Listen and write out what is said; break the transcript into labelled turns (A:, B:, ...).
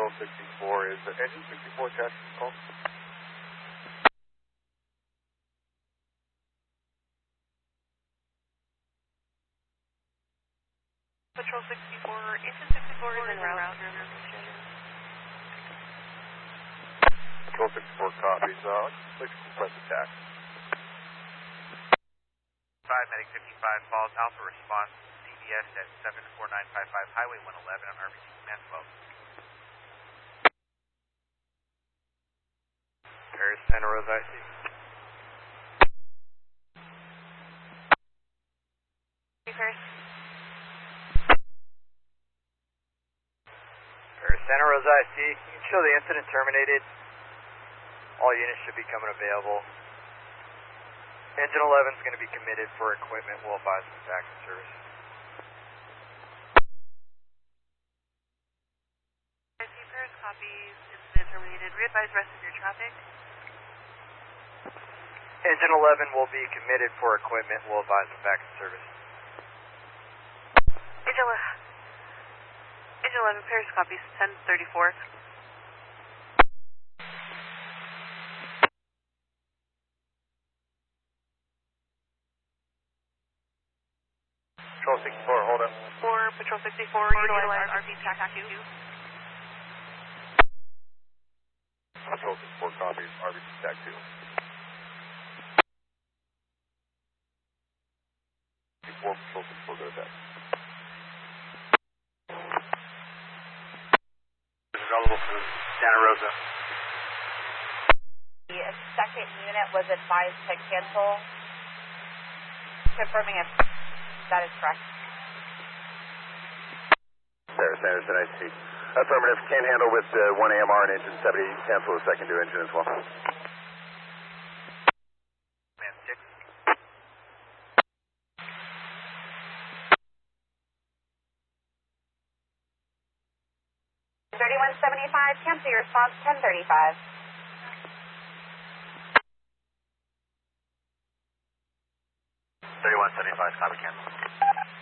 A: Patrol 64, is the engine 64 attached to the call?
B: Patrol 64, engine 64 is en route.
A: Patrol 64 copies. Let's request attack.
C: 5, Medic 55, Falls Alpha response, CBS at 74955 Highway 111 on RBC Command 12.
A: Paris Santa Rosa IC.
B: Paris.
D: Paris Santa Rosa IC, you can show the incident terminated. All units should be coming available. Engine 11 is going to be committed for equipment. We'll advise them back in service.
B: IC Paris copies, incident terminated. Readvise rest of your traffic.
D: Engine 11 will be committed for equipment. We'll advise them back in service.
B: Engine 11 Paris copies, 1034.
A: Patrol 64, hold on.
B: For Patrol 64, utilize RP TAC 2.
A: Patrol 64 copies, RBC TAC 2. 64, Patrol 64, go back.
D: Available for Santa Rosa.
E: The second unit was advised to cancel, confirming if that is correct.
A: Paris Anderson, I see. Affirmative, can't handle with 1 AMR and engine 70. Cancel the second due engine as well.
C: Command 6.
E: 3175, cancel your response, 1035.
C: 3175, copy cancel.